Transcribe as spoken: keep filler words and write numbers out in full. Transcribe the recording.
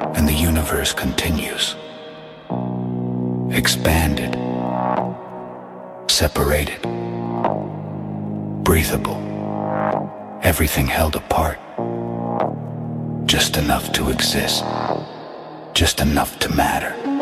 and the universe continues. Expanded, separated, breathable, everything held apart. Just enough to exist, just enough to matter.